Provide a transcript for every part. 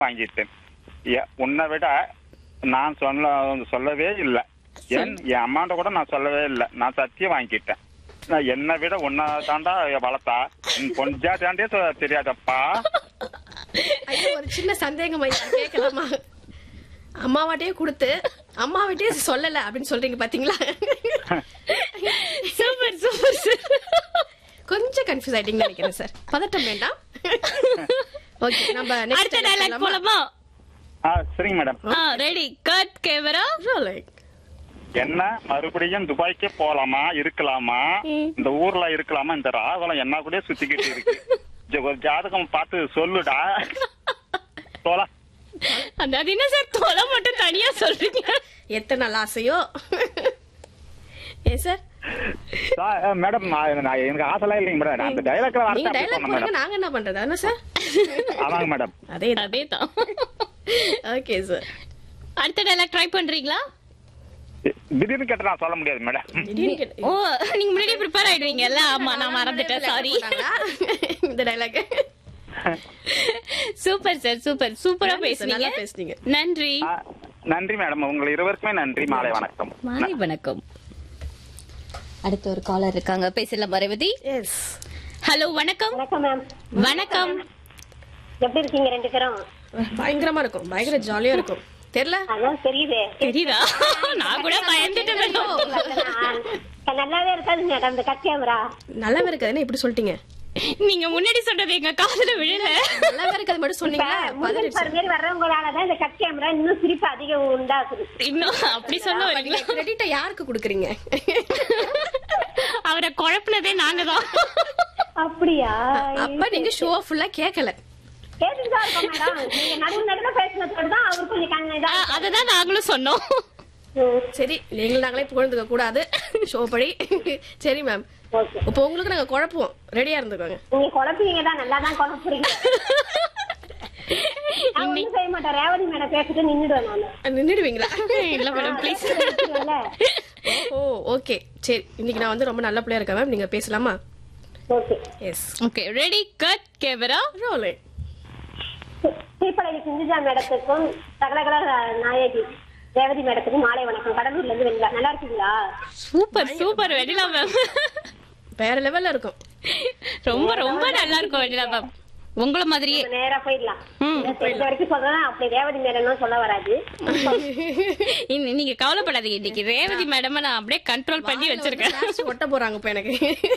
வாங்கிட்டேன். உன்னை விட நான் சொல்லவே இல்லை. என் அம்மாண்ட கூட நான் சொல்லவே இல்லை. நான் சத்தியம் வாங்கிட்டேன். நான் என்னை விட உன்னை தாண்டா வளர்த்தா கொஞ்சா தாண்டே தெரியாதப்பா. ஒரு சின்ன சந்தேகம் கேட்கலாமா? அம்மாவாட்டையே கொடுத்து அம்மாவிட்டே சொல்லல அப்படின்னு சொல்றீங்க பாத்தீங்களா? Super super sir. கொஞ்சம் கன்ஃபியூஸ் ஆயிட்டீங்கன்னு நினைக்கிறேன் சார். பதட்டம் வேண்டாம். ஓகே, நம்ம அடுத்த டயலாக் போலாமா? சரிங்க madam. Ready, cut, camera, rolling. என்ன மறுபடியும் துபாய்க்கே போலாமா, இருக்கலாமா, இந்த ஊர்ல இருக்கலாமா, இந்த ராகுலம் என்ன கூட சுத்திக்கிட்டு இருக்கு. ஒரு ஜாதகம் பார்த்து சொல்லுடா. தோலா அது என்ன சார் தோலை மட்டும் தனியா சொல்றீங்க? எத்தனை நாள் ஆசையோ. ஏன் சார் மேடம், எனக்கு ஆசைலாம் இல்லைங்க மேடம். அந்த டைலாக்ல நீங்க டைலாக் போடுங்க, நாங்க என்ன பண்றது? என்ன சார்? ஆமாங்க மேடம். அதேதான். ஓகே சார், அடுத்த டைலாக் ட்ரை பண்றீங்களா? திடீர்னு கேட்ட நான் சொல்ல முடியாது மேடம். ஓ, நீங்க முன்னாடியே ப்ரிப்பேர் ஆயிடுவீங்கல்ல? ஆமா, நான் மறந்துட்டேன், சாரி. இந்த டைலாக் சூப்பர் சார், சூப்பர் சூப்பரா பேசுனீங்க. நன்றி. நன்றி மேடம், உங்கள் இருவருக்குமே நன்றி. மாலை வணக்கம். மாலை வணக்கம். அடுத்த ஒரு காலர் இருக்காங்க, பேசலாம். ரேவதி. எஸ். ஹலோ, வணக்கம். வணக்கம் மேம். வணக்கம். எப்படி இருக்கீங்க ரெண்டு பேரும்? பயங்கரமா இருக்கும், பயங்கர ஜாலியா இருக்கும். தெரியல, அதான் தெரியுது. தெரியுதா? நான் கூட பயந்துட்டேன். நல்லாவே இருக்காது மேடம் இந்த கட் கேமரா. நல்லாவே இருக்காதுன்னு இப்படி சொல்லிட்டீங்க. நீங்க முன்னாடி சொன்னது எங்க காதுல விழல. நல்லாவே இருக்காது மட்டும் சொன்னீங்க. வர்றவங்களாலதான் இந்த கட் கேமரா இன்னும் சிரிப்பு அதிகம் உண்டாக்குது. இன்னும் அப்படி சொல்ல வரீங்க? கிரெடிட்ட யாருக்கு குடுக்குறீங்க? அவரை குழப்பினதே நாங்க தான். அப்படியா? அப்ப நீங்க ஷோ ஃபுல்லா கேட்கல. கேட்டுதான் இருக்கோம் மேடம். நீங்க நடுவு நடுவுல பேசினதோட தான் அவரு கொஞ்சம் அததான் நாங்களும் சொன்னோம். சரி, நீங்களும் நாங்களே புகழ்ந்துக்க கூடாது ஷோ படி. சரி மேம், இப்ப உங்களுக்கு நாங்க குழப்போம், ரெடியா இருந்துக்கோங்க. நீங்க குழப்பீங்க தான், நல்லா தான் குழப்புறீங்க. செய்ய மாட்டேன், ரேவதி மேடம் பேசிட்டு நின்னுடுவேன் நானு. நின்னுடுவீங்களா? இல்ல மேடம், ப்ளீஸ். ஓ ஓகே, சரி. இன்னைக்கு நான் வந்து ரொம்ப நல்ல பிள்ளையா இருக்கேன் மேம், நீங்க பேசலாமா? Okay. S. Okay, ready, cut, camera, rolling. தீப்பழகி Sindhuja மேடத்துக்கும் சகலகல நாயகி ரேவதி மேடத்துக்கும் மாலை வணக்கம். கடலூர்ல இருந்து வெண்ணிலா. நல்லா இருக்கீங்களா? சூப்பர் சூப்பர் வெண்ணிலா மேம். வேற லெவல்ல இருக்கும். ரொம்ப ரொம்ப நல்லா இருக்கும் வெண்ணிலா மேம், உங்கள மாதிரியே. நேரா போயிடலாம். இது வரைக்கும் சொல்றேன், அப்படி ரேவதி மேடம் சொல்ல வராது. நீங்க கவலைப்படாதீங்க, இன்னைக்கு ரேவதி மேடம் நான் அப்படியே கண்ட்ரோல் பண்ணி வச்சிருக்கேன். ஒட்ட போறாங்க இப்ப எனக்கு.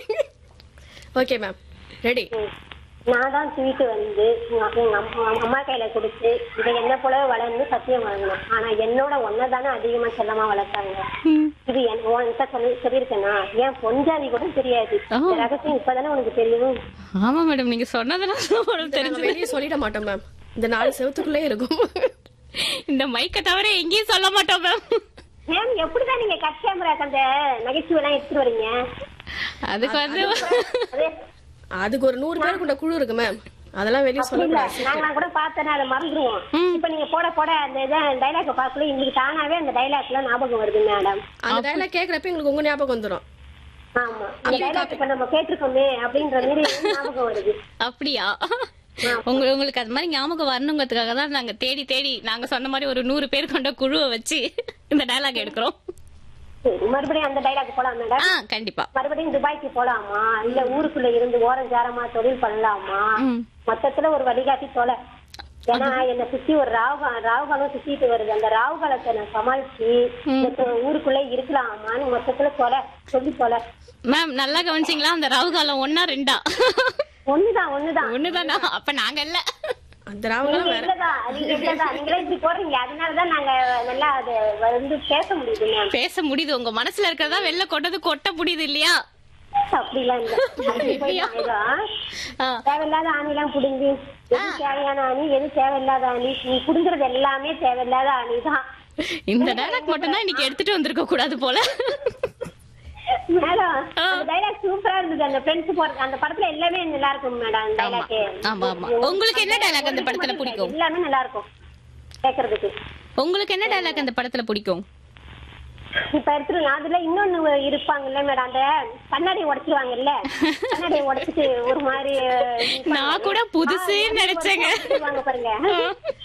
Okay ma'am, ready. நான் தான் ஸ்வீட்டு வந்து அம்மா கையில கொடுத்து இதை என்ன போல வளர்ந்து சத்தியம் வாங்கினேன். ஆனா என்னோட ஒன்னதானே அதிகமா செல்லமா வளர்த்தாங்க. இது உன்கிட்ட சொல்லியிருக்கேன்னா என் பொஞ்சாதி கூட தெரியாது. ரகசியம் இப்பதானே உனக்கு தெரியும். ஆமா மேடம், நீங்க சொன்னதெல்லாம் தெரிஞ்சு வெளியே சொல்லிட மாட்டோம் மேம், இந்த 4 செவத்துக்குள்ளே இருக்கும். இந்த மைக்க தவிர எங்கேயும் சொல்ல மாட்டோம் மேம். மேம், எப்படிதான் நீங்க கட் கேமராக்கு அந்த நகைச்சுவை எல்லாம் எடுத்துட்டு வரீங்க? அதுக்கு வந்து அதுக்கு ஒரு 100 பேர் கொண்ட குழு இருக்கு மேம், அதெல்லாம் வெளியே சொல்லக்கூடாது. நாங்க கூட பார்த்தேன், அதை மறந்துடுவோம். இப்ப நீங்க போட போட அந்த டைலாக் பார்க்கல, இன்னைக்கு தானாவே அந்த டைலாக் எல்லாம் ஞாபகம் வருது மேடம். அந்த டைலாக் கேக்குறப்ப எங்களுக்கு உங்க ஞாபகம் வந்துடும். ஆமா, அந்த டைலாக் இப்ப நம்ம கேட்டிருக்கோமே அப்படின்ற மாதிரி ஞாபகம் வருது. அப்படியா? உங்களுக்கு அது மாதிரி ஞாபகம் வரணுங்கிறதுக்காக தான் நாங்க தேடி தேடி நாங்க சொன்ன மாதிரி ஒரு 100 பேர் கொண்ட குழுவை வச்சு இந்த டைலாக் எடுக்கிறோம். மறுபடியும் அந்த டைலாக் போலாம் மேடம்? கண்டிப்பா. மறுபடியும் துபாய்க்கு போலாமா, இல்ல ஊருக்குள்ள இருந்து ஓரஞ்சாரமா தொழில் பண்ணலாமா? மொத்தத்துல ஒரு வழிகாட்டி போல. ஏன்னா என்ன சுத்தி ஒரு ராவுகாலம் சுத்திட்டு வருது. அந்த ராவுகாலத்தை நான் சமாளிச்சு ஊருக்குள்ள இருக்கலாமான்னு மொத்தத்துல சொல்லி போல. மேம், நல்லா கவனிச்சிங்களா? அந்த ராவுகாலம் 1ஆ 2ஆ? ஒண்ணுதானா? அப்ப நாங்க இல்ல. அந்த ராவுகாலம் நீங்களே இப்படி போடுறீங்க, அதனாலதான் நாங்க நல்லா அது வந்து பேச முடியுது. பேச முடியுது, உங்க மனசுல இருக்கிறதா வெளில கொட்ட முடியுது இல்லையா? அப்படிலாம் இல்ல. தேவையில்லாத ஆணிலாம் புடுங்கி எது தேவையான ஆணி, எது தேவையில்லாத ஆணி, நீ புடுங்குறது எல்லாமே தேவையில்லாத ஆணிதான். இந்த டைலாக் மட்டும் தான் இன்னைக்கு எடுத்துட்டு வந்திருக்க கூடாது போல. மேடம், அந்த டைலாக் சூப்பரா இருந்தது. அந்த ஃப்ரெண்ட்ஸ் போற அந்த படத்துல எல்லாமே நல்லா இருக்கும் மேடம். அந்த டைலாக். ஆமா ஆமா. உங்களுக்கு என்ன டைலாக் அந்த படத்துல பிடிக்கும்? எல்லாமே நல்லா இருக்கும் கேக்குறதுக்கு. உங்களுக்கு என்ன டைலாக் அந்த படத்துல பிடிக்கும்? இப்ப எடுத்துருங்க. அதுல இன்னொன்னு இருப்பாங்கல்ல மேடம், அந்த கண்ணாடி உடைச்சிருவாங்கல்ல, கண்ணாடி உடைச்சிட்டு ஒரு மாதிரி நான் கூட புதுசு நினைச்சேங்க பாருங்க.